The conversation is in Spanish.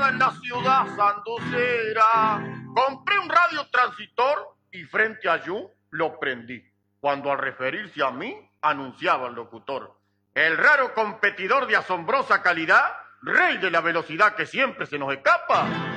entrada en la ciudad sanducera, compré un radiotransistor y frente a yo lo prendí. Cuando al referirse a mí, anunciaba el locutor: el raro competidor de asombrosa calidad, rey de la velocidad que siempre se nos escapa,